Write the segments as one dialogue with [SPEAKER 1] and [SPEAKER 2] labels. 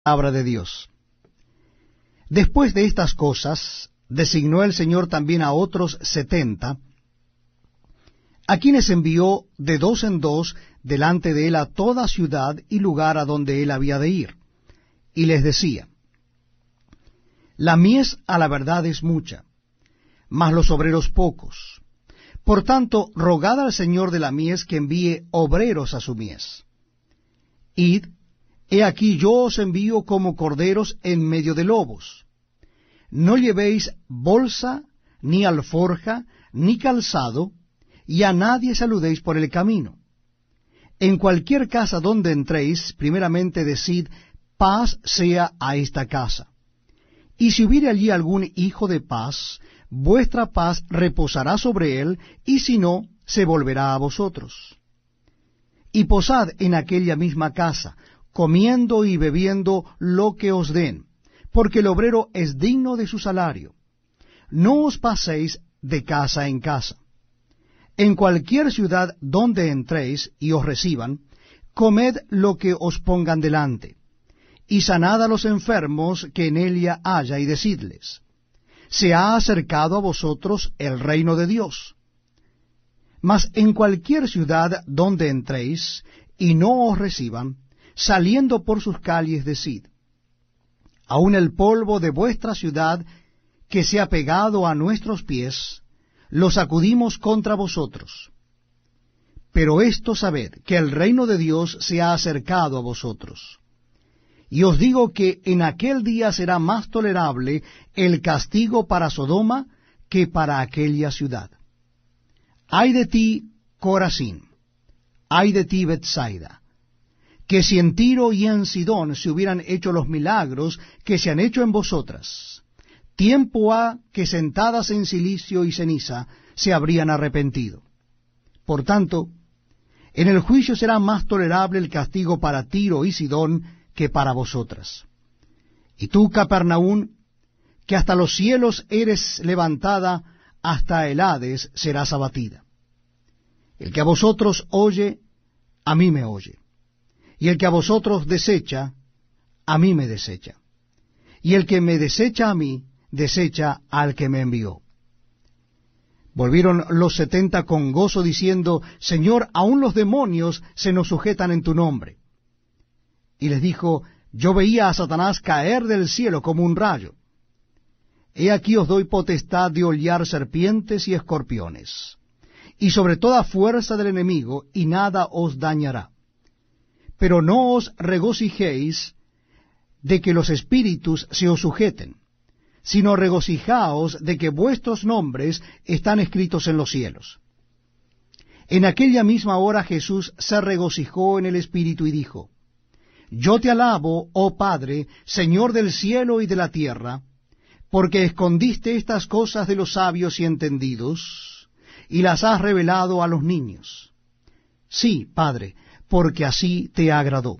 [SPEAKER 1] Palabra de Dios. Después de estas cosas, designó el Señor también a otros 70, a quienes envió de dos en dos delante de él a toda ciudad y lugar a donde él había de ir. Y les decía: La mies a la verdad es mucha, mas los obreros pocos. Por tanto, rogad al Señor de la mies que envíe obreros a su mies. Id, he aquí yo os envío como corderos en medio de lobos. No llevéis bolsa, ni alforja, ni calzado, y a nadie saludéis por el camino. En cualquier casa donde entréis, primeramente decid: paz sea a esta casa. Y si hubiere allí algún hijo de paz, vuestra paz reposará sobre él, y si no, se volverá a vosotros. Y posad en aquella misma casa, comiendo y bebiendo lo que os den, porque el obrero es digno de su salario. No os paséis de casa en casa. En cualquier ciudad donde entréis y os reciban, comed lo que os pongan delante, y sanad a los enfermos que en ella haya, y decidles: se ha acercado a vosotros el reino de Dios. Mas en cualquier ciudad donde entréis y no os reciban, saliendo por sus calles decid: aun el polvo de vuestra ciudad que se ha pegado a nuestros pies, lo sacudimos contra vosotros. Pero esto sabed, que el reino de Dios se ha acercado a vosotros. Y os digo que en aquel día será más tolerable el castigo para Sodoma que para aquella ciudad. Ay de ti, Corazín, ay de ti, Betsaida, que si en Tiro y en Sidón se hubieran hecho los milagros que se han hecho en vosotras, tiempo ha que sentadas en cilicio y ceniza se habrían arrepentido. Por tanto, en el juicio será más tolerable el castigo para Tiro y Sidón que para vosotras. Y tú, Capernaún, que hasta los cielos eres levantada, hasta el Hades serás abatida. El que a vosotros oye, a mí me oye. Y el que a vosotros desecha, a mí me desecha. Y el que me desecha a mí, desecha al que me envió. Volvieron los 70 con gozo, diciendo: Señor, aun los demonios se nos sujetan en tu nombre. Y les dijo: yo veía a Satanás caer del cielo como un rayo. He aquí os doy potestad de hollar serpientes y escorpiones, y sobre toda fuerza del enemigo, y nada os dañará. Pero no os regocijéis de que los espíritus se os sujeten, sino regocijaos de que vuestros nombres están escritos en los cielos. En aquella misma hora Jesús se regocijó en el Espíritu y dijo: yo te alabo, oh Padre, Señor del cielo y de la tierra, porque escondiste estas cosas de los sabios y entendidos, y las has revelado a los niños. Sí, Padre, porque así te agradó.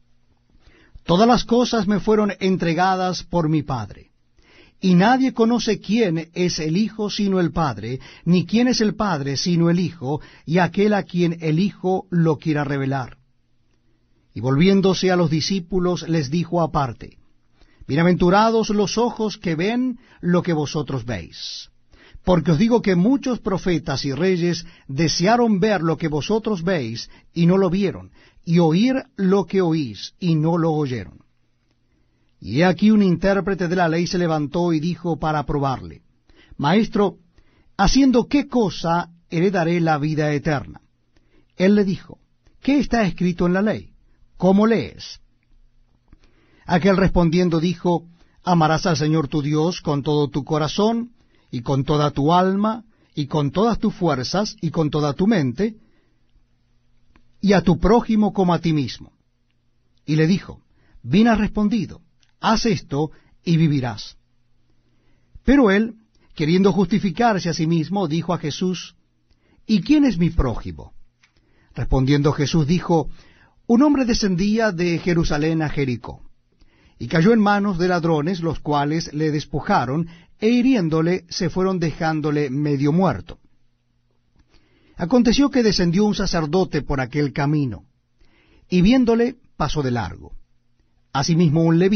[SPEAKER 1] Todas las cosas me fueron entregadas por mi Padre, y nadie conoce quién es el Hijo sino el Padre, ni quién es el Padre sino el Hijo, y aquel a quien el Hijo lo quiera revelar. Y volviéndose a los discípulos les dijo aparte: bienaventurados los ojos que ven lo que vosotros veis. Porque os digo que muchos profetas y reyes desearon ver lo que vosotros veis, y no lo vieron, y oír lo que oís, y no lo oyeron. Y he aquí un intérprete de la ley se levantó y dijo para probarle: Maestro, ¿haciendo qué cosa heredaré la vida eterna? Él le dijo: ¿qué está escrito en la ley? ¿Cómo lees? Aquel respondiendo dijo: amarás al Señor tu Dios con todo tu corazón, y con toda tu alma, y con todas tus fuerzas, y con toda tu mente, y a tu prójimo como a ti mismo. Y le dijo: bien has respondido, haz esto y vivirás. Pero él, queriendo justificarse a sí mismo, dijo a Jesús: ¿y quién es mi prójimo? Respondiendo Jesús dijo: un hombre descendía de Jerusalén a Jericó, y cayó en manos de ladrones, los cuales le despojaron, e hiriéndole se fueron dejándole medio muerto. Aconteció que descendió un sacerdote por aquel camino, y viéndole pasó de largo. Asimismo un levita